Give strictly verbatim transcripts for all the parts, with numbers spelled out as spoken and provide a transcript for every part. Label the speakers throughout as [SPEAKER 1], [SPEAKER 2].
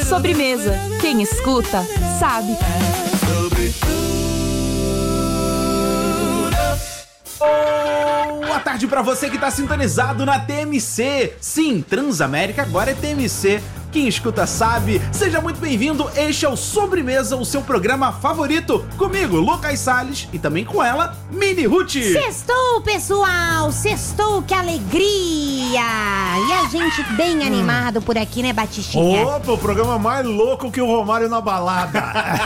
[SPEAKER 1] Sobremesa. Quem escuta, sabe.
[SPEAKER 2] Boa tarde pra você que tá sintonizado na T M C. Sim, Transamérica agora é T M C. Quem escuta sabe. Seja muito bem-vindo. Este é o Sobremesa, o seu programa favorito. Comigo, Lucas Salles, e também com ela, Mini Ruth.
[SPEAKER 3] Sextou, pessoal! Sextou, que alegria! E a gente bem animado por aqui, né, Batistinha?
[SPEAKER 4] Opa, o programa mais louco que o Romário na balada.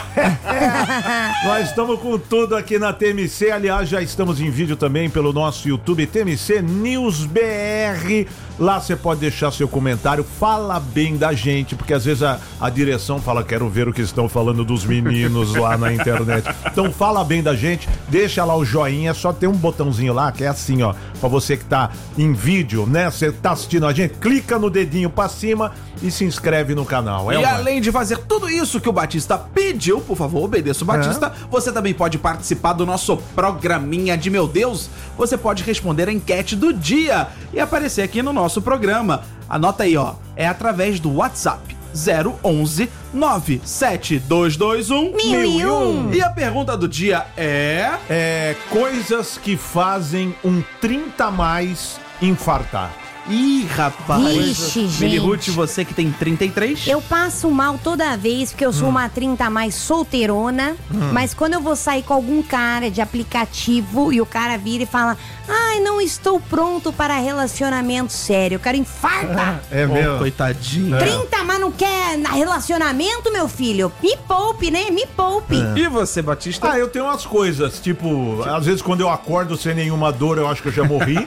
[SPEAKER 4] Nós estamos com tudo aqui na T M C. Aliás, já estamos em vídeo também pelo nosso YouTube T M C News B R. Lá você pode deixar seu comentário, fala bem da gente, porque às vezes a, a direção fala, quero ver o que estão falando dos meninos lá na internet. Então fala bem da gente, deixa lá o joinha, só tem um botãozinho lá que é assim, ó, pra você que tá em vídeo, né? Você tá assistindo a gente, clica no dedinho pra cima e se inscreve no canal. É
[SPEAKER 2] e
[SPEAKER 4] uma...
[SPEAKER 2] além de fazer tudo isso que o Batista pediu, por favor, obedeça o Batista, é. Você também pode participar do nosso programinha de Meu Deus. Você pode responder a enquete do dia e aparecer aqui no nosso programa. Anota aí, ó, é através do WhatsApp zero onze nove sete dois dois um
[SPEAKER 3] mil e um.
[SPEAKER 2] E a pergunta do dia é...
[SPEAKER 4] É coisas que fazem um trinta a mais infartar.
[SPEAKER 2] Ih, rapaz.
[SPEAKER 3] Ixi,
[SPEAKER 2] Mini
[SPEAKER 3] gente.
[SPEAKER 2] Ruth, você que tem trinta e três.
[SPEAKER 3] Eu passo mal toda vez, porque eu sou hum. uma trinta a mais solteirona, hum. mas quando eu vou sair com algum cara de aplicativo e o cara vira e fala, ai, não estou pronto para relacionamento sério, eu quero infartar.
[SPEAKER 4] É mesmo?
[SPEAKER 2] Oh, coitadinho.
[SPEAKER 3] trinta, mas não quer relacionamento, meu filho? Me poupe, né? Me poupe.
[SPEAKER 2] É. E você, Batista?
[SPEAKER 4] Ah, eu tenho umas coisas, tipo, às vezes quando eu acordo sem nenhuma dor, eu acho que eu já morri,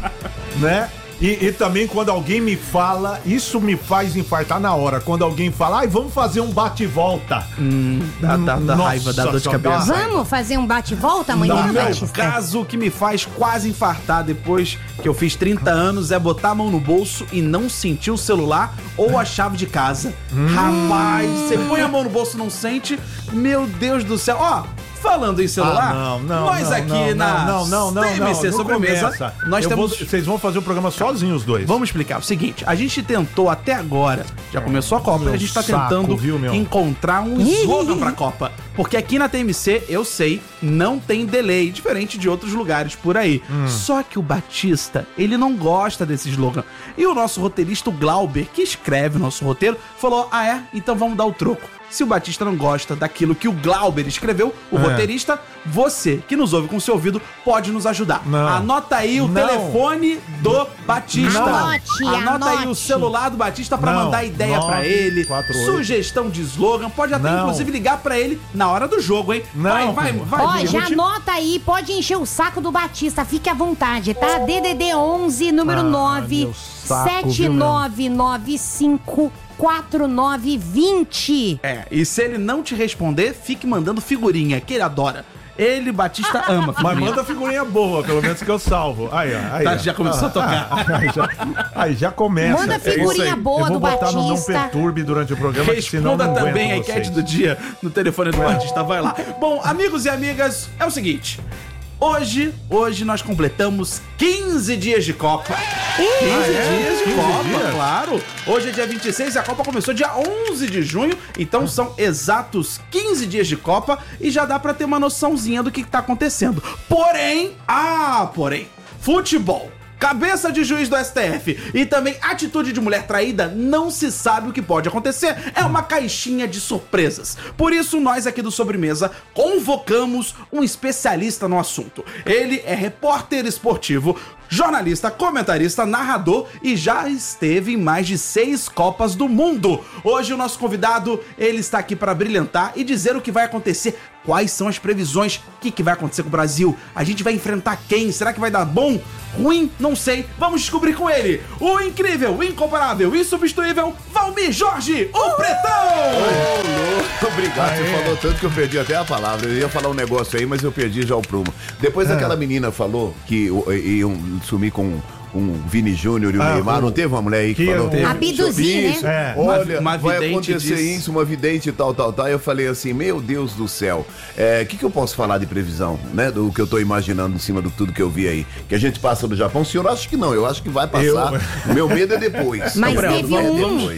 [SPEAKER 4] né? E, e também quando alguém me fala, isso me faz infartar na hora. Quando alguém fala, ai, vamos fazer um bate-volta.
[SPEAKER 2] Hum, dá, dá, dá
[SPEAKER 4] Nossa,
[SPEAKER 2] raiva, dá dor de cabeça.
[SPEAKER 3] Vamos fazer um bate-volta amanhã,
[SPEAKER 2] No meu
[SPEAKER 3] Batista?
[SPEAKER 2] caso, o que me faz quase infartar depois que eu fiz trinta anos é botar a mão no bolso e não sentir o celular ou a chave de casa. Hum. Rapaz, você põe a mão no bolso e não sente, meu Deus do céu. Ó, falando em celular,
[SPEAKER 4] ah, não, não,
[SPEAKER 2] nós
[SPEAKER 4] não,
[SPEAKER 2] aqui
[SPEAKER 4] não,
[SPEAKER 2] na
[SPEAKER 4] não, não, não,
[SPEAKER 2] T M C
[SPEAKER 4] não,
[SPEAKER 2] Sobremesa,
[SPEAKER 4] começa.
[SPEAKER 2] nós
[SPEAKER 4] eu
[SPEAKER 2] temos...
[SPEAKER 4] Vou, vocês vão fazer o programa sozinhos os dois.
[SPEAKER 2] Vamos explicar o seguinte, a gente tentou até agora, já começou a Copa,
[SPEAKER 4] Meu
[SPEAKER 2] e a gente tá
[SPEAKER 4] saco,
[SPEAKER 2] tentando
[SPEAKER 4] viu, meu?
[SPEAKER 2] encontrar um slogan pra Copa. Porque aqui na T M C, eu sei, não tem delay, diferente de outros lugares por aí. Hum. Só que o Batista, ele não gosta desse slogan. E o nosso roteirista, o Glauber, que escreve o nosso roteiro, falou, ah é? Então vamos dar o troco. Se o Batista não gosta daquilo que o Glauber escreveu, o é. roteirista, você que nos ouve com seu ouvido pode nos ajudar. Não. Anota aí o não. telefone do Batista.
[SPEAKER 3] Anote,
[SPEAKER 2] Anota
[SPEAKER 3] anote.
[SPEAKER 2] aí o celular do Batista pra
[SPEAKER 4] não.
[SPEAKER 2] mandar ideia
[SPEAKER 4] nove,
[SPEAKER 2] pra ele,
[SPEAKER 4] quatro,
[SPEAKER 2] sugestão de slogan, pode até
[SPEAKER 4] não.
[SPEAKER 2] inclusive ligar pra ele na hora do jogo, hein?
[SPEAKER 4] Não.
[SPEAKER 2] Vai, vai, vai.
[SPEAKER 3] Ó, já
[SPEAKER 2] Ruth.
[SPEAKER 3] anota aí, pode encher o saco do Batista, fique à vontade, tá? D D D onze, número ah, nove sete nove nove cinco quatro nove vinte.
[SPEAKER 2] É, e se ele não te responder, fique mandando figurinha, que ele adora. Ele, Batista, ama
[SPEAKER 4] figurinha. Mas manda figurinha boa, pelo menos que eu salvo. Aí, ó. Aí,
[SPEAKER 2] tá,
[SPEAKER 4] ó.
[SPEAKER 2] já começou ah, a tocar.
[SPEAKER 4] Ah, aí, já, aí já começa.
[SPEAKER 3] Manda figurinha
[SPEAKER 4] é
[SPEAKER 3] boa do Batista.
[SPEAKER 4] Eu vou botar no Não Perturbe durante o programa,
[SPEAKER 2] Responda
[SPEAKER 4] senão não
[SPEAKER 2] também a
[SPEAKER 4] vocês.
[SPEAKER 2] enquete do dia no telefone do Batista, vai lá. Bom, amigos e amigas, é o seguinte... Hoje, hoje nós completamos quinze dias de Copa. quinze ah, é? dias de quinze Copa, dias? Claro. Hoje é dia vinte e seis e a Copa começou dia onze de junho. Então são exatos quinze dias de Copa e já dá pra ter uma noçãozinha do que, que tá acontecendo. Porém, ah, porém, futebol, cabeça de juiz do S T F e também atitude de mulher traída, não se sabe o que pode acontecer. É uma caixinha de surpresas. Por isso, nós aqui do Sobremesa convocamos um especialista no assunto. Ele é repórter esportivo, jornalista, comentarista, narrador e já esteve em mais de seis Copas do Mundo. Hoje o nosso convidado, ele está aqui para brilhantar e dizer o que vai acontecer. Quais são as previsões? O que, que vai acontecer com o Brasil? A gente vai enfrentar quem? Será que vai dar bom? Ruim? Não sei. Vamos descobrir com ele. O incrível, o incomparável, insubstituível Valmir Jorge, o Pretão!
[SPEAKER 5] Ô, louco, obrigado. Você falou tanto que eu perdi até a palavra. Eu ia falar um negócio aí, mas eu perdi já o prumo. Depois é. aquela menina falou que iam sumir com... um Vini Júnior e o ah, Neymar, não teve uma mulher aí que, que falou?
[SPEAKER 3] Abduzir,
[SPEAKER 5] isso,
[SPEAKER 3] né?
[SPEAKER 5] É. Olha,
[SPEAKER 2] uma, uma
[SPEAKER 5] vai acontecer
[SPEAKER 2] disse...
[SPEAKER 5] isso, uma vidente e tal, tal, tal. Eu falei assim, meu Deus do céu, o é, que, que eu posso falar de previsão, né? Do que eu tô imaginando em cima de tudo que eu vi aí. Que a gente passa do Japão, o senhor acha que não, eu acho que vai passar. Eu... O meu medo é depois.
[SPEAKER 3] Mas
[SPEAKER 5] o
[SPEAKER 3] teve um...
[SPEAKER 5] depois.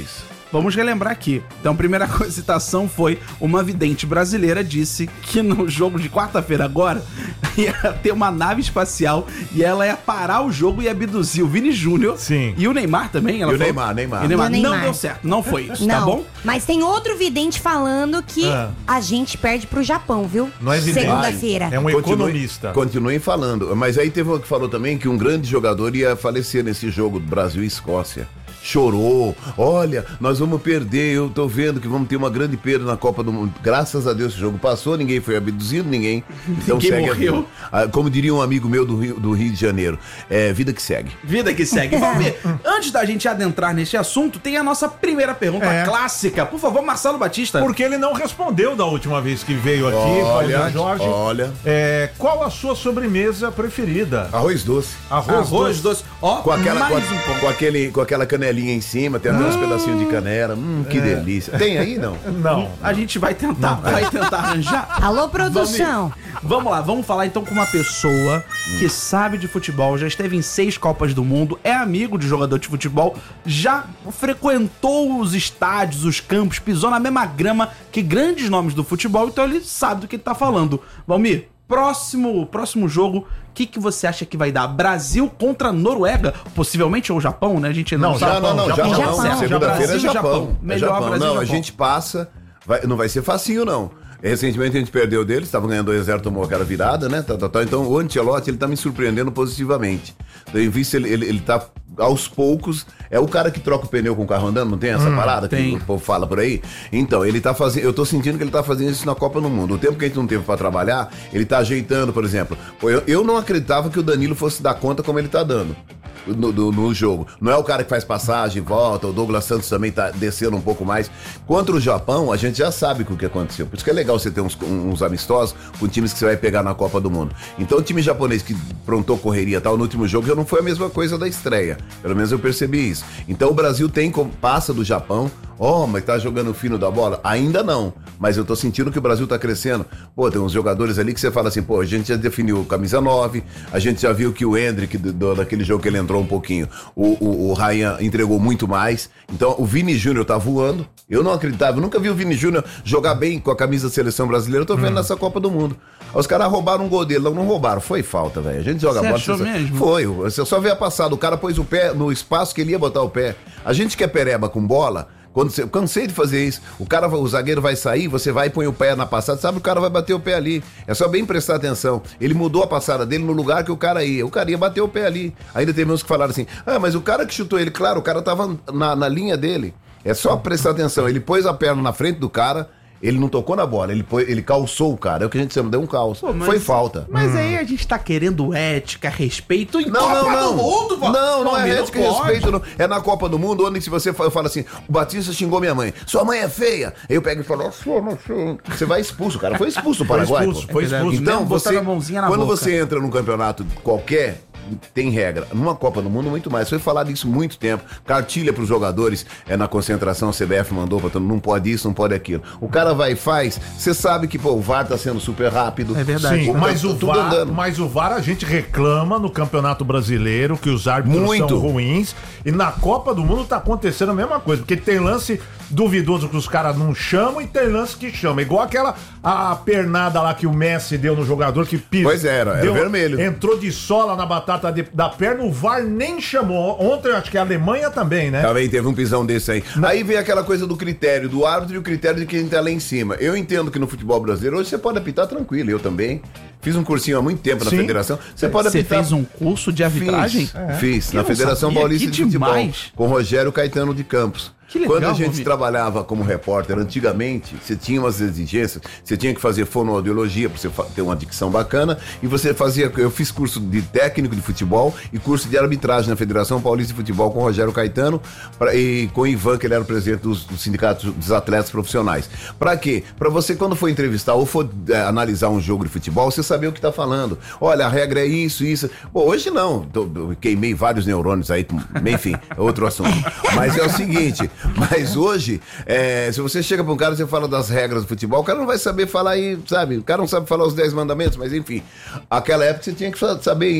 [SPEAKER 2] vamos relembrar aqui. Então, a primeira citação foi: uma vidente brasileira disse que no jogo de quarta-feira agora ia ter uma nave espacial e ela ia parar o jogo e abduzir o Vini Júnior.
[SPEAKER 4] Sim.
[SPEAKER 2] E o Neymar também. Ela
[SPEAKER 5] E o
[SPEAKER 2] falou,
[SPEAKER 5] Neymar, Neymar.
[SPEAKER 2] E o Neymar.
[SPEAKER 3] E o Neymar.
[SPEAKER 2] Não deu certo, não foi isso,
[SPEAKER 3] Não,
[SPEAKER 2] tá bom?
[SPEAKER 3] mas tem outro vidente falando que
[SPEAKER 4] Ah.
[SPEAKER 3] a gente perde pro Japão, viu?
[SPEAKER 4] Não é vidente.
[SPEAKER 3] Segunda-feira.
[SPEAKER 4] É um
[SPEAKER 5] Continue-
[SPEAKER 4] economista.
[SPEAKER 5] Continuem falando. Mas aí teve um que falou também que um grande jogador ia falecer nesse jogo do Brasil e Escócia. Chorou. Olha, nós vamos perder. Eu tô vendo que vamos ter uma grande perda na Copa do Mundo. Graças a Deus esse jogo passou, ninguém foi abduzido, ninguém. Então
[SPEAKER 2] Ninguém
[SPEAKER 5] segue a
[SPEAKER 2] morreu.
[SPEAKER 5] vida. Ah, como diria um amigo meu do Rio, do Rio de Janeiro, é vida que segue.
[SPEAKER 2] Vida que segue. Vamos ver. Antes da gente adentrar neste assunto, tem a nossa primeira pergunta
[SPEAKER 4] É.
[SPEAKER 2] clássica. Por favor, Marcelo Batista.
[SPEAKER 4] Porque ele não respondeu da última vez que veio aqui,
[SPEAKER 5] Olha,
[SPEAKER 4] Paulinho Jorge.
[SPEAKER 5] olha.
[SPEAKER 4] É, qual a sua sobremesa preferida?
[SPEAKER 5] Arroz doce.
[SPEAKER 4] Arroz,
[SPEAKER 2] Arroz doce. Ó,
[SPEAKER 5] Com aquela,
[SPEAKER 2] mais
[SPEAKER 5] com, a-
[SPEAKER 2] um ponto.
[SPEAKER 5] com aquele, com aquela canelinha em cima, tem até uns pedacinhos de canela. Hum, que delícia. Tem aí, não?
[SPEAKER 4] Não.
[SPEAKER 2] A gente vai tentar, vai tentar arranjar.
[SPEAKER 3] Alô, produção.
[SPEAKER 2] Vamos, vamos lá, vamos falar então com uma pessoa que sabe de futebol, já esteve em seis Copas do Mundo, é amigo de jogador de futebol, já frequentou os estádios, os campos, pisou na mesma grama que grandes nomes do futebol, então ele sabe do que ele tá falando. Valmir, próximo, próximo jogo, o que, que você acha que vai dar? Brasil contra Noruega? Possivelmente ou Japão, né? A gente não,
[SPEAKER 4] Não,
[SPEAKER 2] sabe.
[SPEAKER 5] Não, não, não,
[SPEAKER 4] Japão,
[SPEAKER 5] Japão.
[SPEAKER 3] Japão.
[SPEAKER 5] Segunda-feira é
[SPEAKER 2] Brasil,
[SPEAKER 5] Japão.
[SPEAKER 2] Japão.
[SPEAKER 5] É
[SPEAKER 2] Melhor
[SPEAKER 5] Japão.
[SPEAKER 2] Brasil,
[SPEAKER 5] Não, a
[SPEAKER 2] Japão.
[SPEAKER 5] gente passa, vai- não vai ser facinho, não. Recentemente a gente perdeu deles, estavam ganhando dois a zero, tomou aquela virada, né? Tá, tá, tá. Então o Ancelotti, ele tá me surpreendendo positivamente. Eu visto ele, ele, ele tá aos poucos, é o cara que troca o pneu com o carro andando, não tem essa parada
[SPEAKER 2] tem.
[SPEAKER 5] que o povo fala por aí? Então, ele tá fazendo, eu tô sentindo que ele tá fazendo isso na Copa do Mundo. O tempo que a gente não teve pra trabalhar, ele tá ajeitando, por exemplo. Pô, eu, eu não acreditava que o Danilo fosse dar conta como ele tá dando. No, no, no jogo. Não é o cara que faz passagem, volta, o Douglas Santos também tá descendo um pouco mais. Contra o Japão, a gente já sabe o que aconteceu. Por isso que é legal você ter uns, uns amistosos com times que você vai pegar na Copa do Mundo. Então o time japonês que prontou correria e tal, no último jogo já não foi a mesma coisa da estreia. Pelo menos eu percebi isso. Então o Brasil tem, como passa do Japão. Oh, mas tá jogando fino da bola? Ainda não. Mas eu tô sentindo que o Brasil tá crescendo. Pô, tem uns jogadores ali que você fala assim, pô, a gente já definiu o camisa nove, a gente já viu que o Hendrick, do, do, daquele jogo que ele entrou um pouquinho, o, o, o Ryan entregou muito mais. Então o Vini Júnior tá voando. Eu não acreditava, eu nunca vi o Vini Júnior jogar bem com a camisa da seleção brasileira. Eu tô vendo hum. nessa Copa do Mundo. Os caras roubaram um gol dele. Não, não roubaram, foi falta, velho. A gente joga
[SPEAKER 2] Você
[SPEAKER 5] bola.
[SPEAKER 2] achou
[SPEAKER 5] você
[SPEAKER 2] mesmo?
[SPEAKER 5] Foi, você só vê a passada. O cara pôs o pé no espaço que ele ia botar o pé. A gente que é pereba com bola. Quando você, eu cansei de fazer isso. O cara, o zagueiro vai sair, você vai e põe o pé na passada, sabe, o cara vai bater o pé ali. É só bem prestar atenção. Ele mudou a passada dele no lugar que o cara ia. O cara ia bater o pé ali. Ainda teve uns que falaram assim: ah, mas o cara que chutou ele, claro, o cara tava na, na linha dele. É só prestar atenção. Ele pôs a perna na frente do cara. Ele não tocou na bola, ele, pôs, ele calçou o cara. É o que a gente chama, deu um calço.
[SPEAKER 2] Pô, mas-
[SPEAKER 5] Foi falta.
[SPEAKER 2] Mas aí a gente tá querendo ética, respeito em
[SPEAKER 5] Não,
[SPEAKER 2] Copa
[SPEAKER 5] não, não.
[SPEAKER 2] do Mundo, pô.
[SPEAKER 5] Não, não é
[SPEAKER 2] Palmeiras
[SPEAKER 5] ética e
[SPEAKER 2] pode.
[SPEAKER 5] respeito, não. É na Copa do Mundo, onde se você fa- fala assim, o Batista xingou minha mãe, sua mãe é feia. Aí eu pego e falo, "Nossa, não sei." Você vai expulso, o cara foi expulso, o
[SPEAKER 4] Foi
[SPEAKER 5] Paraguai.
[SPEAKER 4] expulso,
[SPEAKER 5] pô.
[SPEAKER 4] foi expulso.
[SPEAKER 5] Então,
[SPEAKER 2] Mesmo
[SPEAKER 5] você,
[SPEAKER 2] botando a mãozinha na
[SPEAKER 5] quando
[SPEAKER 2] boca.
[SPEAKER 5] você entra num campeonato qualquer, tem regra. Numa Copa do Mundo, muito mais. Foi falado isso há muito tempo. Cartilha pros jogadores, é na concentração, a C B F mandou pra todo mundo, não pode isso, não pode aquilo. O cara vai e faz, você sabe que, pô, o V A R tá sendo super rápido.
[SPEAKER 2] É verdade.
[SPEAKER 4] Sim,
[SPEAKER 5] Tá
[SPEAKER 4] mas o,
[SPEAKER 5] tudo
[SPEAKER 4] V A R,
[SPEAKER 5] andando.
[SPEAKER 4] mas o V A R a gente reclama no Campeonato Brasileiro que os árbitros
[SPEAKER 5] Muito.
[SPEAKER 4] são ruins e na Copa do Mundo tá acontecendo a mesma coisa, porque tem lance duvidoso que os caras não chamam e tem lance que chamam. Igual aquela a pernada lá que o Messi deu no jogador que pisou.
[SPEAKER 5] Pois é, era, era vermelho.
[SPEAKER 4] Entrou de sola na batata de- da perna, o V A R nem chamou. Ontem acho que a Alemanha também, né?
[SPEAKER 5] Também teve um pisão desse aí. Aí vem aquela coisa do critério do árbitro e o critério de quem tá lá em cima. Eu entendo que no futebol brasileiro hoje você pode apitar tranquilo, eu também. Fiz um cursinho há muito tempo na
[SPEAKER 4] Sim.
[SPEAKER 5] federação. Você pode
[SPEAKER 2] Você
[SPEAKER 5] apitar.
[SPEAKER 2] fez um curso de arbitragem?
[SPEAKER 5] Fiz, fiz
[SPEAKER 2] Eu
[SPEAKER 5] na
[SPEAKER 2] não
[SPEAKER 5] Federação
[SPEAKER 2] sabia,
[SPEAKER 5] Paulista
[SPEAKER 2] que
[SPEAKER 5] de Futebol,
[SPEAKER 2] demais.
[SPEAKER 5] com Rogério Caetano de Campos.
[SPEAKER 2] Que legal,
[SPEAKER 5] Quando a gente
[SPEAKER 2] Romi.
[SPEAKER 5] trabalhava como repórter, antigamente, você tinha umas exigências, você tinha que fazer fonoaudiologia para você fa- ter uma dicção bacana, e você fazia, eu fiz curso de técnico de futebol e curso de arbitragem na Federação Paulista de Futebol com Rogério Caetano pra, e com o Ivan, que ele era o presidente dos, dos sindicatos dos atletas profissionais. Para quê? Para você, quando for entrevistar ou for é, analisar um jogo de futebol, você saber o que tá falando. Olha, a regra é isso, isso. Pô, hoje não. Tô- eu queimei vários neurônios aí, enfim, é outro assunto. Mas é o seguinte, mas hoje, é, se você chega pra um cara e você fala das regras do futebol, o cara não vai saber falar aí, sabe? O cara não sabe falar os dez mandamentos, mas enfim. Aquela época você tinha que sa- saber isso.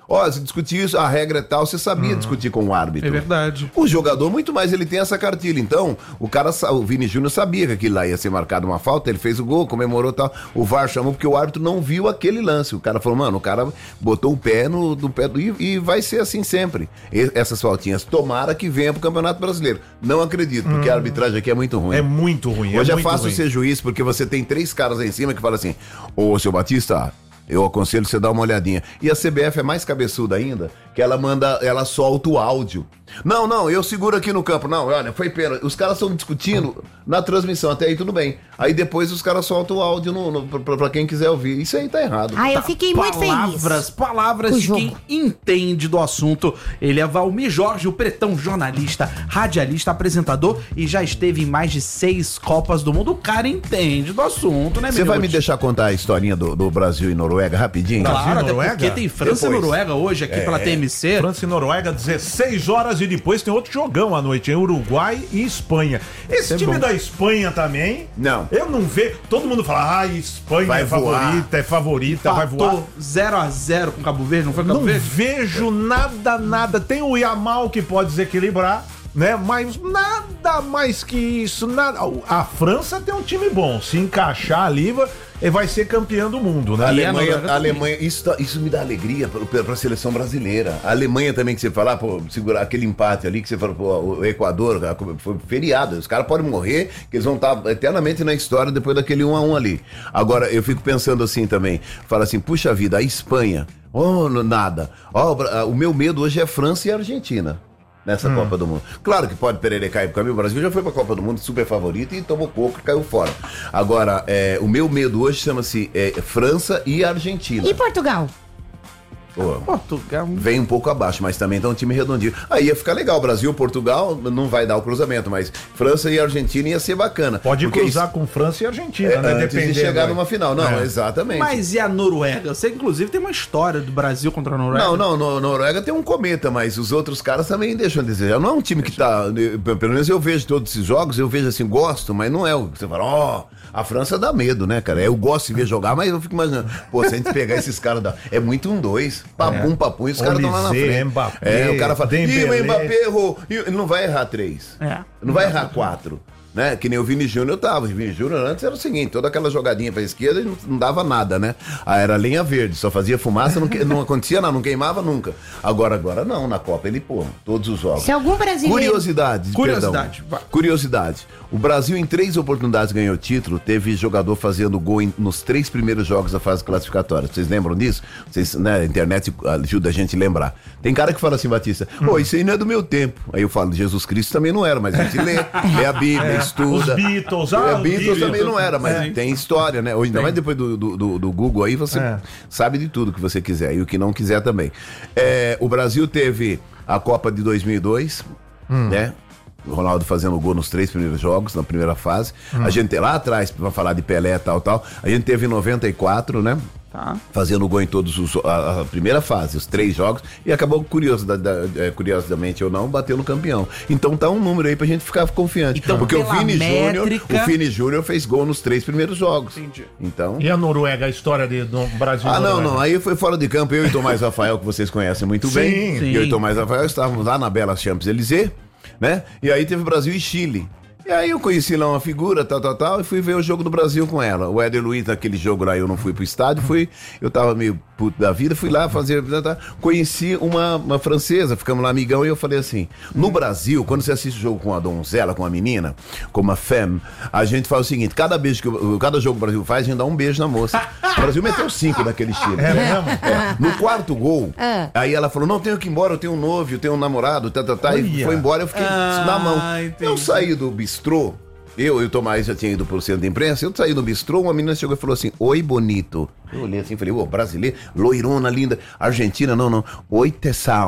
[SPEAKER 5] Ó, se discutir isso, a regra é tal, você sabia uhum. discutir com o árbitro.
[SPEAKER 2] É verdade.
[SPEAKER 5] O jogador, muito mais, ele tem essa cartilha. Então, o cara, o Vini Júnior sabia que aquilo lá ia ser marcado uma falta, ele fez o gol, comemorou e tal. O V A R chamou porque o árbitro não viu aquele lance. O cara falou, mano, o cara botou o pé no, no pé do... E, e vai ser assim sempre. E, essas faltinhas, tomara que venha pro Campeonato Brasileiro. Não acredito, porque hum. a arbitragem aqui é muito ruim.
[SPEAKER 4] É muito ruim.
[SPEAKER 5] Hoje
[SPEAKER 4] é,
[SPEAKER 5] é
[SPEAKER 4] muito
[SPEAKER 5] fácil
[SPEAKER 4] ruim.
[SPEAKER 5] ser juiz, porque você tem três caras aí em cima que falam assim, ô, seu Batista... Eu aconselho você dar uma olhadinha. E a C B F é mais cabeçuda ainda, que ela manda, ela solta o áudio. Não, não, eu seguro aqui no campo. Não, olha, foi pena. Os caras estão discutindo na transmissão, até aí tudo bem. Aí depois os caras soltam o áudio no, no, pra, pra quem quiser ouvir. Isso aí tá errado.
[SPEAKER 3] Ah, eu fiquei muito feliz.
[SPEAKER 2] Palavras, palavras de quem entende do assunto. Ele é Valmir Jorge, o pretão jornalista, radialista, apresentador e já esteve em mais de seis Copas do Mundo. O cara entende do assunto, né,
[SPEAKER 5] Você vai me deixar contar a historinha do, do Brasil e Noruega rapidinho?
[SPEAKER 2] Claro, até
[SPEAKER 4] Noruega?
[SPEAKER 2] porque tem França
[SPEAKER 5] Depois.
[SPEAKER 2] e Noruega hoje aqui
[SPEAKER 5] É.
[SPEAKER 2] pela T M C.
[SPEAKER 4] França e Noruega, dezesseis horas e depois tem outro jogão à noite, em Uruguai e Espanha. Esse
[SPEAKER 2] é
[SPEAKER 4] time
[SPEAKER 2] bom.
[SPEAKER 4] da Espanha também,
[SPEAKER 5] Não.
[SPEAKER 4] eu não vejo, todo mundo fala, ah, Espanha
[SPEAKER 5] Vai
[SPEAKER 4] é favorita, é favorita, vai voar.
[SPEAKER 2] Empatou zero a zero com Cabo Verde, não foi Cabo
[SPEAKER 4] Não
[SPEAKER 2] Verde?
[SPEAKER 4] vejo nada, nada. Tem o Yamal que pode desequilibrar, né? Mas nada mais que isso, nada. A França tem um time bom, se encaixar ali, ele vai ser campeão do mundo, né?
[SPEAKER 5] A
[SPEAKER 2] E a
[SPEAKER 5] Alemanha,
[SPEAKER 2] Noruega
[SPEAKER 5] a Alemanha isso, tá- isso me dá alegria pra, pra, pra seleção brasileira. A Alemanha também, que você falar, pô, segurar aquele empate ali, que você falou, pô, o Equador, foi feriado. Os caras podem morrer, que eles vão estar eternamente na história depois daquele um a um ali. Agora, eu fico pensando assim também, fala assim, puxa vida, a Espanha, oh, nada. Oh, o meu medo hoje é França e Argentina. Nessa hum. Copa do Mundo. Claro que pode pererecar pro caminho. O Brasil já foi pra Copa do Mundo super favorito e tomou coco e caiu fora. Agora, é, o meu medo hoje chama-se é, França e Argentina.
[SPEAKER 3] E Portugal?
[SPEAKER 5] Pô,
[SPEAKER 2] Portugal.
[SPEAKER 5] vem um pouco abaixo, mas também tá um time redondinho. Aí ia ficar legal. Brasil, Portugal, não vai dar o cruzamento, mas França e Argentina ia ser bacana.
[SPEAKER 4] Pode
[SPEAKER 5] porque
[SPEAKER 4] cruzar
[SPEAKER 5] isso,
[SPEAKER 4] com França e Argentina,
[SPEAKER 5] é,
[SPEAKER 4] né?
[SPEAKER 5] antes de
[SPEAKER 4] Dependendo,
[SPEAKER 5] chegar
[SPEAKER 4] aí.
[SPEAKER 5] numa final. Não,
[SPEAKER 4] É.
[SPEAKER 5] exatamente.
[SPEAKER 2] Mas e a Noruega? Eu sei que inclusive tem uma história do Brasil contra a Noruega.
[SPEAKER 5] Não, não, no, Noruega tem um cometa, mas os outros caras também deixam a desejar. Não é um time que tá. Pelo menos eu vejo todos esses jogos, eu vejo assim, gosto, mas não é o que você fala, ó, oh, a França dá medo, né, cara? Eu gosto de ver jogar, mas eu fico imaginando, pô, se a gente pegar esses caras, dá... é muito um dois, papum, papum, e os caras estão lá na
[SPEAKER 4] Olise,
[SPEAKER 5] frente.
[SPEAKER 4] Mbappé,
[SPEAKER 5] É, o cara fala, ih,
[SPEAKER 4] Dembélé.
[SPEAKER 5] o Mbappé errou. E ele não vai errar três.
[SPEAKER 2] É.
[SPEAKER 5] Não vai errar quatro. Né? Que nem o Vini Júnior tava. O Vini Júnior antes era o seguinte: toda aquela jogadinha pra esquerda não, não dava nada, né? Ah, era lenha verde, só fazia fumaça, não, que- não acontecia nada, não queimava nunca. Agora, agora não, na Copa ele, pô, todos os jogos.
[SPEAKER 3] Se algum brasileiro...
[SPEAKER 5] Curiosidade,
[SPEAKER 2] Curiosidade,
[SPEAKER 5] perdão.
[SPEAKER 2] vai.
[SPEAKER 5] Curiosidade. O Brasil, em três oportunidades, ganhou o título. Teve jogador fazendo gol em- nos três primeiros jogos da fase classificatória. Vocês lembram disso? Vocês, né, a internet ajuda a gente a lembrar. Tem cara que fala assim, Batista, pô, isso aí não é do meu tempo. Aí eu falo, Jesus Cristo também não era, mas a gente lê, lê a Bíblia, estuda.
[SPEAKER 4] Os Beatles, ah,
[SPEAKER 5] É,
[SPEAKER 4] os
[SPEAKER 5] Beatles
[SPEAKER 4] Beatles.
[SPEAKER 5] também não era, mas
[SPEAKER 4] É.
[SPEAKER 5] tem história, né? Ou ainda mais depois do, do, do- do Google aí, você
[SPEAKER 4] É.
[SPEAKER 5] sabe de tudo que você quiser e o que não quiser também. É, o Brasil teve a Copa de dois mil e dois, né? O Ronaldo fazendo gol nos três primeiros jogos, na primeira fase. A gente lá atrás, pra falar de Pelé e tal, tal, a gente teve em noventa e quatro, né?
[SPEAKER 2] Tá.
[SPEAKER 5] Fazendo gol em todos os a, a primeira fase, os três jogos, e acabou curioso, da, da, é, curiosamente ou não, bateu no campeão. Então tá um número aí pra gente ficar confiante.
[SPEAKER 2] Então,
[SPEAKER 5] porque o
[SPEAKER 2] pela
[SPEAKER 5] Vini Júnior,
[SPEAKER 2] métrica-
[SPEAKER 5] o Vini Júnior fez gol nos três primeiros jogos.
[SPEAKER 2] Entendi.
[SPEAKER 5] Então.
[SPEAKER 4] E a Noruega, a história de, do Brasil e
[SPEAKER 5] Ah, não,
[SPEAKER 4] Noruega?
[SPEAKER 5] não. Aí foi fora de campo. Eu e Tomás Rafael, que vocês conhecem muito bem.
[SPEAKER 4] Sim.
[SPEAKER 5] E eu e Tomás Rafael estávamos lá na Bela Champs-Élysées, né? E aí teve Brasil e Chile. E aí eu conheci lá uma figura, tal, tal, tal, e fui ver o jogo do Brasil com ela. O Éder Luiz, naquele jogo lá, eu não fui pro estádio, fui, eu tava meio puto da vida, fui lá fazer, tal, tal. Conheci uma, uma francesa, ficamos lá amigão, e eu falei assim, no Brasil, quando você assiste o jogo com uma donzela, com uma menina, com uma femme, a gente faz o seguinte, cada beijo que o- cada jogo que o Brasil faz, a gente dá um beijo na moça. O Brasil meteu cinco daquele estilo.
[SPEAKER 4] É mesmo?
[SPEAKER 5] É. No quarto gol,
[SPEAKER 3] Ah.
[SPEAKER 5] aí ela falou, não, tenho que ir embora, eu tenho um noivo, eu tenho um namorado, tá, tá, tá, e
[SPEAKER 4] Olha.
[SPEAKER 5] foi embora, eu fiquei
[SPEAKER 2] Ah,
[SPEAKER 5] na mão.
[SPEAKER 2] entendi.
[SPEAKER 5] Eu saí do bistrô, eu e o Tomás já tinha ido pro centro de imprensa, eu saí do bistrô, uma menina chegou e falou assim, oi, bonito. Eu olhei assim, falei, ô, brasileiro, loirona, linda, Argentina, não, não, oi, Tessão.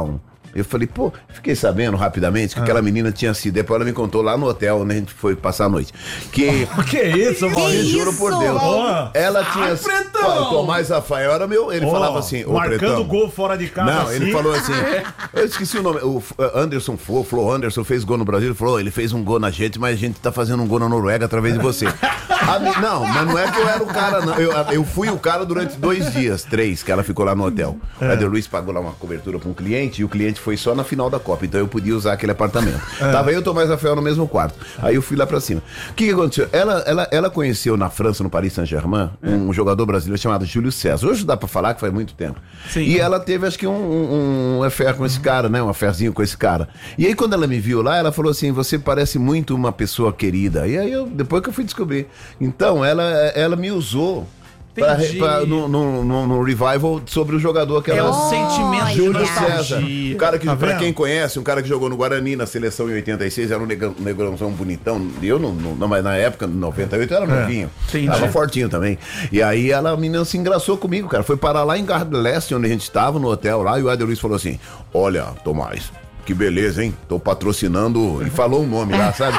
[SPEAKER 5] Eu falei, pô, fiquei sabendo rapidamente que ah. aquela menina tinha sido. Depois ela me contou lá no hotel onde a gente foi passar a noite. Que.
[SPEAKER 4] O que é isso, Maurício?
[SPEAKER 5] Juro por Deus. Oh. Ela tinha. Pô, o Tomás Rafael era meu. Ele oh. falava assim.
[SPEAKER 4] Marcando gol fora de casa.
[SPEAKER 5] Não,
[SPEAKER 4] assim.
[SPEAKER 5] ele falou assim. Eu esqueci o nome. O Anderson Flo, Flo Anderson fez gol no Brasil. Ele falou, ele fez um gol na gente, mas a gente tá fazendo um gol na Noruega através de você. A, não, mas não é que eu era o cara, não. Eu, eu fui o cara durante dois dias, três, que ela ficou lá no hotel. É. O Eder Luiz pagou lá uma cobertura pra um cliente e o cliente foi só na final da Copa, então eu podia usar aquele apartamento. É. Tava eu e o Tomás Rafael no mesmo quarto. Aí eu fui lá pra cima. O que que aconteceu? Ela, ela, ela conheceu na França, no Paris Saint-Germain, é. um jogador brasileiro chamado Júlio César. Hoje dá pra falar que faz muito tempo. Sim. E ela teve, acho que, um, um, um affair com esse cara, né? Um affairzinho com esse cara. E aí, quando ela me viu lá, ela falou assim, você parece muito uma pessoa querida. E aí, eu, depois que eu fui descobrir. Então, ela, ela me usou pra, pra, no, no, no, no revival sobre o jogador que ela...
[SPEAKER 2] É o sentimento de
[SPEAKER 5] Júlio César. O cara que,
[SPEAKER 4] tá
[SPEAKER 5] pra quem conhece, um cara que jogou no Guarani na seleção em oitenta e seis, era um negrão, negrãozão bonitão. Eu não, não, mas na época, em noventa e oito, eu era é. novinho. Entendi. Tava fortinho também. E aí ela, a menina se engraçou comigo, cara. Foi parar lá em Gare de Leste, onde a gente tava, no hotel lá, e o Eder Luiz falou assim, olha, Tomás, que beleza, hein? Tô patrocinando. Ele falou um nome lá, sabe?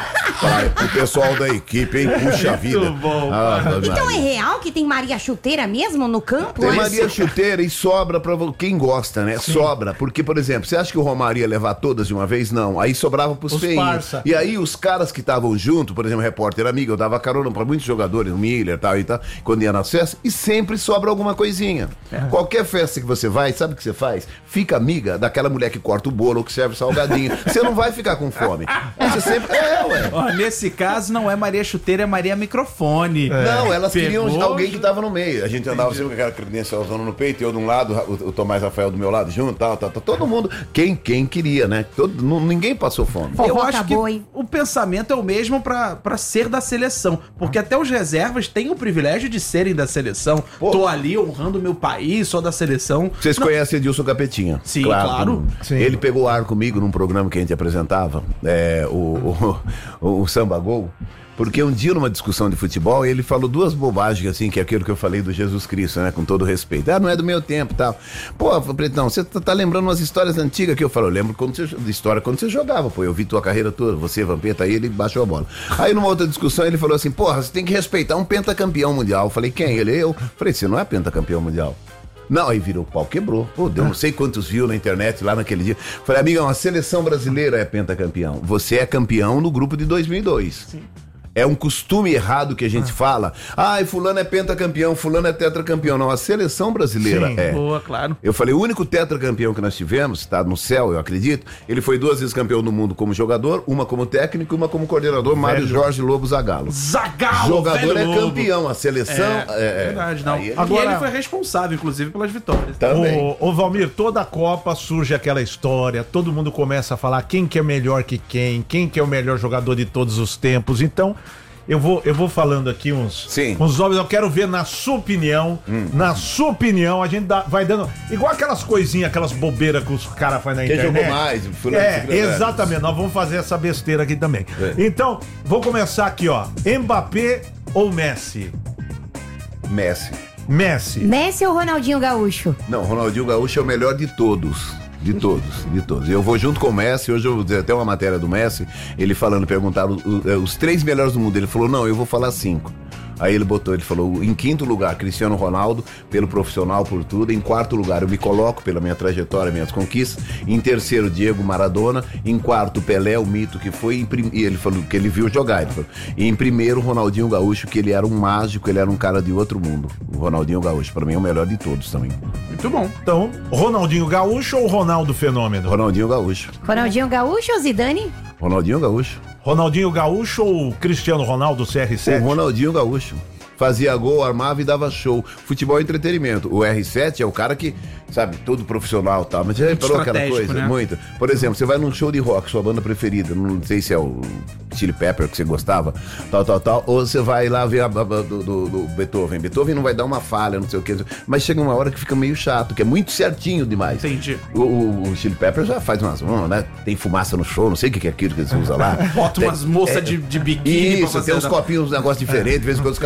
[SPEAKER 5] O pessoal da equipe, hein? Puxa
[SPEAKER 3] Muito
[SPEAKER 5] vida.
[SPEAKER 3] Bom, ah, então é real que tem Maria Chuteira mesmo no campo?
[SPEAKER 5] Tem Maria Chuteira e sobra pra quem gosta, né? Sim. Sobra. Porque, por exemplo, você acha que o Romário ia levar todas de uma vez? Não. Aí sobrava pros feinhos. E aí os caras que estavam junto, por exemplo, o repórter amigo, eu dava carona pra muitos jogadores, o Miller tal, e tal, quando ia nas festas, e sempre sobra alguma coisinha. É. Qualquer festa que você vai, sabe o que você faz? Fica amiga daquela mulher que corta o bolo ou que serve salgadinho. Você não vai ficar com fome. Você sempre... É, ué.
[SPEAKER 2] Ó, nesse caso não é Maria Chuteira, é Maria Microfone.
[SPEAKER 5] É. Não, elas Pegou... queriam alguém que tava no meio. A gente andava Entendi. sempre com aquela credencialzona no peito, eu de um lado, o, o Tomás Rafael do meu lado, junto, tal, tal, tal. Todo mundo, quem, quem queria, né? Todo, não, ninguém passou fome.
[SPEAKER 2] Eu acho acabou, que hein? o pensamento é o mesmo pra, pra ser da seleção. Porque até os reservas têm o privilégio de serem da seleção. Pô. Tô ali honrando o meu país, sou da seleção.
[SPEAKER 5] Vocês não... conhecem Edilson Capetinha?
[SPEAKER 2] Sim, claro. claro.
[SPEAKER 5] Sim. Ele pegou ar comigo num programa que a gente apresentava, é, o, o, o, o Samba Gol, porque um dia numa discussão de futebol ele falou duas bobagens assim, que é aquilo que eu falei do Jesus Cristo, né, com todo respeito. Ah, não é do meu tempo e tal. Pô, Pretão, você tá, tá lembrando umas histórias antigas que eu falo, eu lembro quando você, de história quando você jogava, pô, eu vi tua carreira toda, você, Vampeta, aí ele baixou a bola. Aí numa outra discussão ele falou assim, porra, você tem que respeitar um pentacampeão mundial. Eu falei, quem? Ele, eu. Falei, você não é pentacampeão mundial. Não, aí virou o pau, quebrou. Pô, deu não sei quantos views na internet lá naquele dia. Falei, amigão, a seleção brasileira é pentacampeão. Você é campeão no grupo de dois mil e dois. Sim. É um costume errado que a gente ah. fala. Ai, fulano é pentacampeão, fulano é tetracampeão. Não, a seleção brasileira Sim, é.
[SPEAKER 2] Boa, claro.
[SPEAKER 5] Eu falei, o único tetracampeão que nós tivemos, tá no céu, eu acredito, ele foi duas vezes campeão do mundo como jogador, uma como técnico e uma como coordenador, Mário Jorge Lobo Zagallo.
[SPEAKER 2] Zagallo!
[SPEAKER 5] Jogador é
[SPEAKER 2] Lobo.
[SPEAKER 5] campeão, a seleção... É,
[SPEAKER 2] é verdade, não.
[SPEAKER 5] Ele...
[SPEAKER 2] Agora... E ele foi responsável, inclusive, pelas vitórias.
[SPEAKER 5] Também.
[SPEAKER 4] Ô, ô Valmir, toda a Copa surge aquela história, todo mundo começa a falar quem que é melhor que quem, quem que é o melhor jogador de todos os tempos, então... Eu vou, eu vou falando aqui uns,
[SPEAKER 5] Sim.
[SPEAKER 4] uns óbvios, eu quero ver na sua opinião, hum. na sua opinião, a gente dá, vai dando, igual aquelas coisinhas, aquelas bobeiras que os caras fazem na
[SPEAKER 5] Quem
[SPEAKER 4] internet.
[SPEAKER 5] Quem jogou mais?
[SPEAKER 4] É, exatamente, nós vamos fazer essa besteira aqui também. É. Então, vou começar aqui, ó, Mbappé ou Messi?
[SPEAKER 5] Messi.
[SPEAKER 4] Messi.
[SPEAKER 3] Messi ou Ronaldinho Gaúcho?
[SPEAKER 5] Não, Ronaldinho Gaúcho é o melhor de todos. De todos, de todos. Eu vou junto com o Messi, hoje eu vou dizer até uma matéria do Messi, ele falando, perguntaram os, os três melhores do mundo, ele falou, não, eu vou falar cinco. Aí ele botou, ele falou, em quinto lugar, Cristiano Ronaldo, pelo profissional, por tudo. Em quarto lugar, eu me coloco pela minha trajetória, minhas conquistas. Em terceiro, Diego Maradona. Em quarto, Pelé, o mito que foi. Em prim... E ele falou que ele viu jogar. Ele falou. E em primeiro, Ronaldinho Gaúcho, que ele era um mágico, ele era um cara de outro mundo. O Ronaldinho Gaúcho, pra mim, é o melhor de todos também.
[SPEAKER 2] Muito bom.
[SPEAKER 4] Então, Ronaldinho Gaúcho ou Ronaldo Fenômeno?
[SPEAKER 5] Ronaldinho Gaúcho.
[SPEAKER 3] Ronaldinho Gaúcho ou Zidane?
[SPEAKER 5] Ronaldinho Gaúcho.
[SPEAKER 4] Ronaldinho Gaúcho ou Cristiano Ronaldo, C R sete?
[SPEAKER 5] O Ronaldinho Gaúcho. Fazia gol, armava e dava show. Futebol é entretenimento. O R sete é o cara que, sabe, todo profissional e tal. Mas já reparou aquela coisa? Né? Muito. Por exemplo, você vai num show de rock, sua banda preferida, não sei se é o Chili Pepper que você gostava, tal, tal, tal, ou você vai lá ver a, a, do, do, do Beethoven. Beethoven não vai dar uma falha, não sei o que, mas chega uma hora que fica meio chato, que é muito certinho demais.
[SPEAKER 2] Entendi.
[SPEAKER 5] O, o, o Chili Pepper já faz umas, né? Tem fumaça no show, não sei o que é aquilo que eles usam lá.
[SPEAKER 2] Bota
[SPEAKER 5] tem,
[SPEAKER 2] umas moças
[SPEAKER 5] é,
[SPEAKER 2] de, de biquíni.
[SPEAKER 5] Isso, tem uns copinhos, um negócio diferente, de vez em quando os caras vão lá pro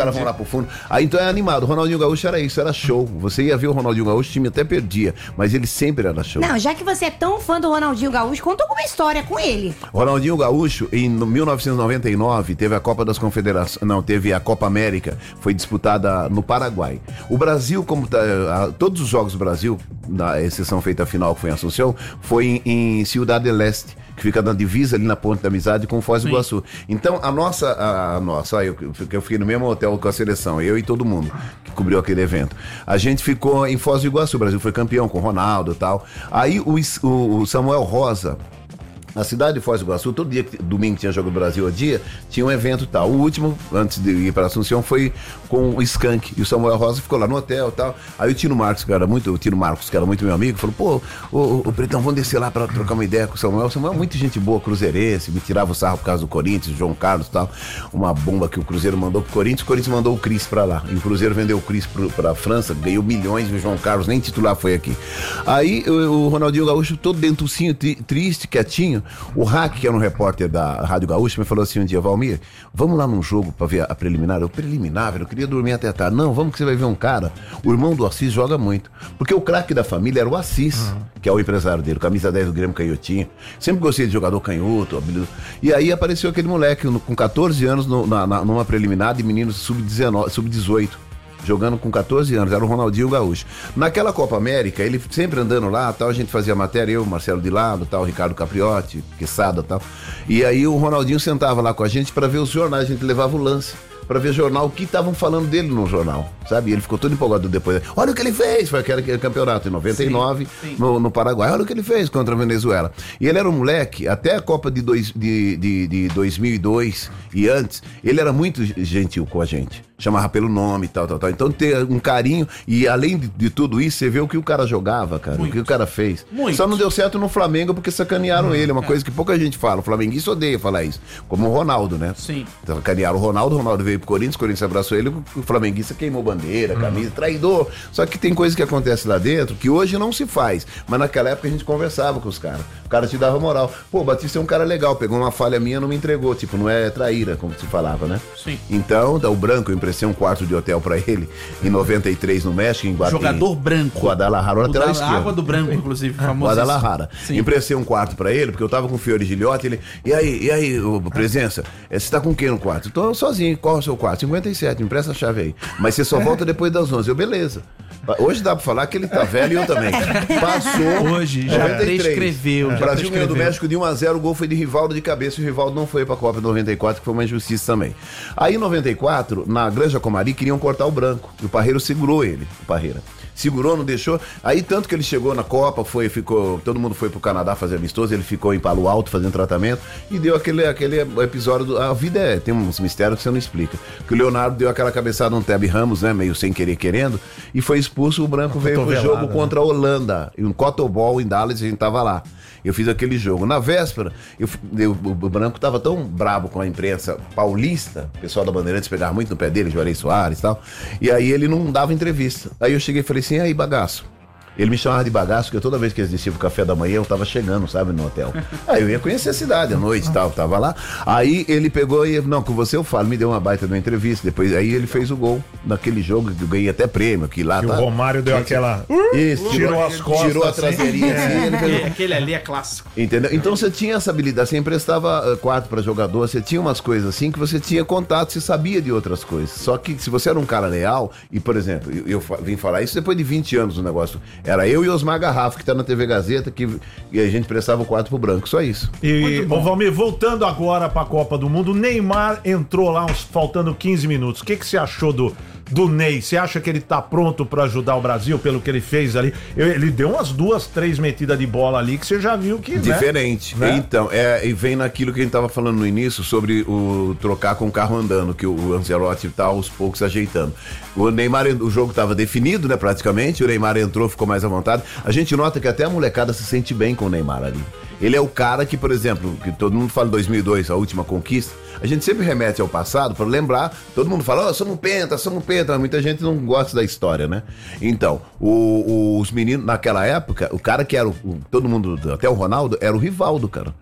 [SPEAKER 5] fundo. Aí então é animado. O Ronaldinho Gaúcho era isso, era show. Você ia ver o Ronaldinho Gaúcho, o time até perdia, mas ele sempre era show.
[SPEAKER 3] Não, já que você é tão fã do Ronaldinho Gaúcho, conta alguma história com ele.
[SPEAKER 5] Ronaldinho Gaúcho, em mil novecentos e noventa e nove, teve a Copa das Confederações, não, teve a Copa América, foi disputada no Paraguai. O Brasil, como tá, a, todos os jogos do Brasil, na exceção feita a final, que foi em Assunção, foi em, em Ciudad del Este, que fica na divisa ali na Ponte da Amizade com Foz do Iguaçu. Então, a nossa, a, a nossa, eu, eu fiquei no mesmo hotel com a seleção, eu e todo mundo que cobriu aquele evento. A gente ficou em Foz do Iguaçu, o Brasil foi campeão com o Ronaldo e tal. Aí o, o, o Samuel Rosa, na cidade de Foz do Iguaçu, todo dia, domingo tinha jogo do Brasil a dia, tinha um evento e tal. O último, antes de ir para Assunção, foi com o Skank. E o Samuel Rosa ficou lá no hotel e tal. Aí o Tino Marcos, que era muito, o Tino Marcos, que era muito meu amigo, falou, pô, o, o Pretão, vamos descer lá para trocar uma ideia com o Samuel. O Samuel é muito gente boa, cruzeirense, me tirava o sarro por causa do Corinthians, João Carlos e tal. Uma bomba que o Cruzeiro mandou pro Corinthians, o Corinthians mandou o Cris para lá. E o Cruzeiro vendeu o Cris para a França, ganhou milhões, e o João Carlos nem titular foi aqui. Aí o, o Ronaldinho Gaúcho, todo dentucinho, tri, triste, quietinho, o Hack, que era um repórter da Rádio Gaúcha, me falou assim um dia, Valmir, vamos lá num jogo pra ver a preliminar? Eu, preliminar, velho, eu queria dormir até tarde. Não, vamos que você vai ver um cara, o irmão do Assis joga muito. Porque o craque da família era o Assis, uhum. que é o empresário dele, camisa dez do Grêmio Canhotinho. Sempre gostei de jogador canhoto, habilidoso. E aí apareceu aquele moleque com catorze anos no, na, na, numa preliminar de meninos sub dezoito. Jogando com catorze anos, era o Ronaldinho Gaúcho. Naquela Copa América, ele sempre andando lá, tal, a gente fazia matéria, eu, Marcelo de Lado, tal, Ricardo Capriotti, Quesada, tal. E aí o Ronaldinho sentava lá com a gente para ver os jornais, a gente levava o lance para ver jornal, o que estavam falando dele no jornal, sabe? E ele ficou todo empolgado depois. Olha o que ele fez! Foi aquele, aquele campeonato em noventa e nove, sim, sim. No, no Paraguai. Olha o que ele fez contra a Venezuela. E ele era um moleque, até a Copa de, dois, de, de, de dois mil e dois e antes, ele era muito gentil com a gente. Chamava pelo nome e tal, tal, tal. Então ter um carinho, e além de, de tudo isso, você vê o que o cara jogava, cara, muito. O que o cara fez. Muito. Só não deu certo no Flamengo porque sacanearam hum, ele, é uma é. coisa que pouca gente fala. O flamenguista odeia falar isso. Como o Ronaldo, né? Sim. Então, sacanearam o Ronaldo, o Ronaldo veio pro Corinthians, o Corinthians abraçou ele, o flamenguista queimou bandeira, camisa, hum. traidor. Só que tem coisa que acontece lá dentro que hoje não se faz. Mas naquela época a gente conversava com os caras. O cara te dava moral. Pô, o Batista é um cara legal, pegou uma falha minha, não me entregou. Tipo, não é traíra, como se falava, né? Sim. Então, o branco, eu emprestei um quarto de hotel pra ele em noventa e três no México, em Guatemala.
[SPEAKER 2] Jogador branco.
[SPEAKER 5] Guadalajara, lateral esquerdo.
[SPEAKER 2] Água do branco, inclusive, famoso.
[SPEAKER 5] Guadalajara. Sim. Emprestei um quarto pra ele, porque eu tava com o Fiore Gilhote, ele, e aí, e aí, ô, presença, você tá com quem no quarto? Tô sozinho, qual é o seu quarto? cinquenta e sete, me empresta a chave aí. Mas você só volta depois das onze. Eu, beleza. Hoje dá pra falar que ele tá velho e eu também. Passou.
[SPEAKER 2] Hoje, já prescreveu.
[SPEAKER 5] O Brasil ganhou do México de um a zero, o gol foi de Rivaldo de cabeça, e o Rivaldo não foi pra Copa de noventa e quatro, que foi uma injustiça também. Aí em noventa e quatro, na Granja Comari, queriam cortar o branco. E o Parreira segurou ele, o Parreira. Segurou, não deixou. Aí tanto que ele chegou na Copa, foi, ficou, todo mundo foi pro Canadá fazer amistoso, ele ficou em Palo Alto fazendo tratamento e deu aquele, aquele episódio. Do, a vida é, tem uns mistérios que você não explica. Que o Leonardo deu aquela cabeçada no Teb Ramos, né, meio sem querer querendo, e foi expulso. O branco veio pro jogo, né, contra a Holanda, em um Cotobol em Dallas, a gente tava lá. Eu fiz aquele jogo. Na véspera, eu, eu, o Branco tava tão brabo com a imprensa paulista, o pessoal da Bandeirantes pegava muito no pé dele, Juarez Soares e tal, e aí ele não dava entrevista. Aí eu cheguei e falei assim, e aí, bagaço? Ele me chamava de bagaço, porque toda vez que eles desciam pro café da manhã, eu tava chegando, sabe, no hotel. Aí eu ia conhecer a cidade à noite e tal, tava lá. Aí ele pegou e, não, com você eu falo, me deu uma baita de uma entrevista. Depois, aí ele fez o gol naquele jogo, que eu ganhei até prêmio, que lá
[SPEAKER 4] que
[SPEAKER 5] tá.
[SPEAKER 4] O Romário deu aquela...
[SPEAKER 5] Isso, tirou as costas. Tirou a traseirinha assim. assim ele
[SPEAKER 2] fez... Aquele ali é clássico.
[SPEAKER 5] Entendeu? Então você tinha essa habilidade, você emprestava uh, quarto pra jogador, você tinha umas coisas assim que você tinha contato, você sabia de outras coisas. Só que se você era um cara leal, e por exemplo, eu, eu vim falar isso depois de vinte anos no negócio, era eu e Osmar Garrafa, que tá na T V Gazeta, que e a gente prestava o quarto pro branco, só isso.
[SPEAKER 4] E, bom, Valmir, voltando agora pra Copa do Mundo, o Neymar entrou lá uns, faltando quinze minutos. O que que você achou do, do Ney? Você acha que ele tá pronto pra ajudar o Brasil pelo que ele fez ali? Ele deu umas duas, três metidas de bola ali que você já viu que...
[SPEAKER 5] Diferente.
[SPEAKER 4] Né?
[SPEAKER 5] Então, é, e vem naquilo que a gente tava falando no início sobre o trocar com o carro andando, que o Ancelotti tá aos poucos ajeitando. O Neymar, o jogo tava definido, né, praticamente, o Neymar entrou, ficou mais à vontade. A gente nota que até a molecada se sente bem com o Neymar ali. Ele é o cara que, por exemplo, que todo mundo fala em dois mil e dois, a última conquista, a gente sempre remete ao passado para lembrar, todo mundo fala, ó, oh, somos penta, somos penta, mas muita gente não gosta da história, né? Então, o, o, os meninos, naquela época, o cara que era, o, todo mundo, até o Ronaldo, era o Rivaldo, cara.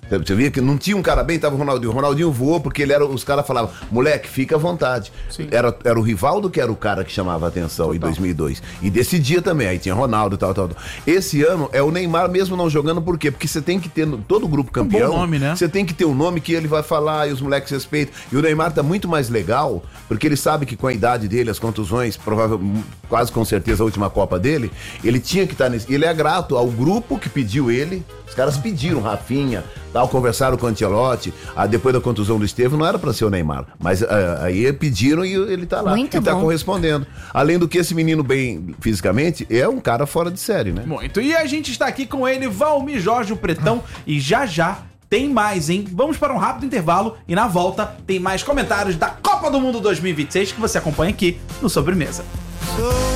[SPEAKER 5] Você via que não tinha um cara bem, tava o Ronaldinho. O Ronaldinho voou porque ele era. Os caras falavam, moleque, fica à vontade. Era, era o Rivaldo que era o cara que chamava a atenção. Total. Em dois mil e dois. E decidia também. Aí tinha Ronaldo e tal, tal, tal. Esse ano é o Neymar mesmo não jogando, por quê? Porque você tem que ter no, todo o grupo campeão.
[SPEAKER 2] Um bom nome, né?
[SPEAKER 5] Você tem que ter um nome que ele vai falar e os moleques respeitam. E o Neymar tá muito mais legal, porque ele sabe que com a idade dele, as contusões, provavelmente, quase com certeza a última Copa dele, ele tinha que estar nesse. Ele é grato ao grupo que pediu ele. Os caras pediram, Rafinha, tal, conversaram com o Ancelotti, ah, depois da contusão do Estevão, não era pra ser o Neymar, mas ah, aí pediram e ele tá lá,
[SPEAKER 3] muito
[SPEAKER 5] e tá
[SPEAKER 3] bom.
[SPEAKER 5] correspondendo. Além do que esse menino bem fisicamente, é um cara fora de série, né?
[SPEAKER 2] Muito. E a gente está aqui com ele, Valmir Jorge, o Pretão, e já já tem mais, hein? Vamos para um rápido intervalo e na volta tem mais comentários da Copa do Mundo dois mil e vinte e seis que você acompanha aqui no Sobremesa.